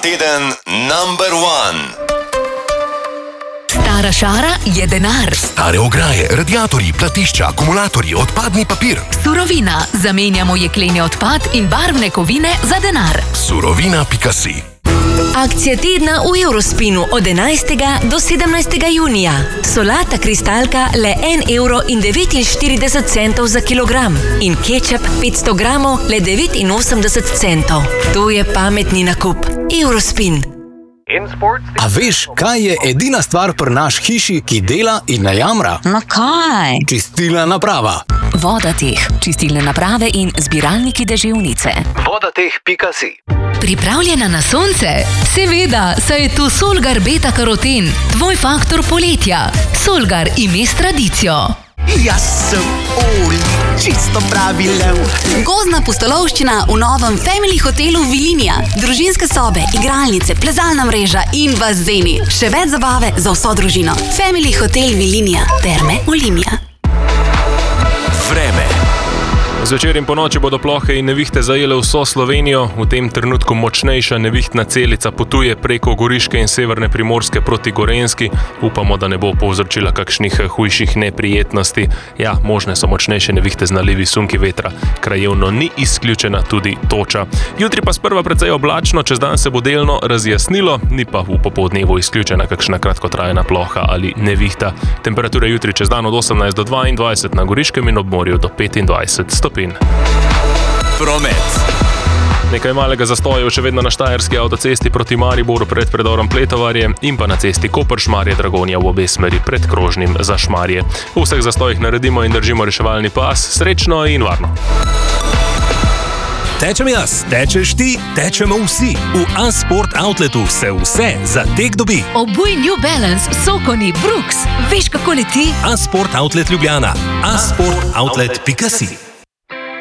teden number one. Stara šara je denar. Stare ograje, radiatorji, platišča, akumulatorji, odpadni papir. Surovina. Zamenjamo jekleni odpad in barvne kovine za denar. Surovina.si. Akcija tedna v Eurospinu od 11. do 17. junija. Solata kristalka le 1,49 € za kilogram in kečap 500 gramov le 89 centov. To je pametni nakup. Eurospin. A veš, kaj je edina stvar pri naš hiši, ki dela in ne jamra? No kaj? Čistilna naprava. Vodateh. Čistilne naprave in zbiralniki deževnice. Vodateh.si. Pripravljena na sonce? Seveda, saj je tu Solgar beta-karoten, tvoj faktor poletja. Solgar ime s tradicijo. Jaz sem Oli, čisto pravi lev. Gozdna pustolovščina v novem Family hotelu Vilinija. Družinske sobe, igralnice, plezalna mreža in bazeni. Še več zabave za vso družino. Family hotel Vilinija. Terme Olimia. Vreme. Zvečer in ponoči bodo plohe in nevihte zajele vso Slovenijo. V tem trenutku močnejša nevihtna celica potuje preko Goriške in severne Primorske proti Gorenjski. Upamo, da ne bo povzročila kakšnih hujših neprijetnosti. Ja, možne so močnejše nevihte z nalivi sunki vetra. Krajevno ni izključena tudi toča. Jutri pa sprva precej oblačno, čez dan se bo delno razjasnilo, ni pa v popoldnevu izključena kakšna kratkotrajna ploha ali nevihta. Temperature jutri čez dan od 18 do 22 na Goriškem in ob morju do 25 stopinj. Promet. Nekaj malega zastoja še vedno na Štajerski avtocesti proti Mariboru pred predorom Pletovarje in pa na cesti Koper-Šmarje-Dragonja v obe smeri pred krožnim za Šmarje. V vseh zastojih naredimo in držimo reševalni pas. Srečno in varno. Tečem jaz, tečeš ti, tečemo vsi. V A-Sport Outletu se vse za tek dobi. Obuj New Balance, Sokoni, Brooks. Veš, kako leti? A-Sport Outlet Ljubljana. A-Sport Outlet.si.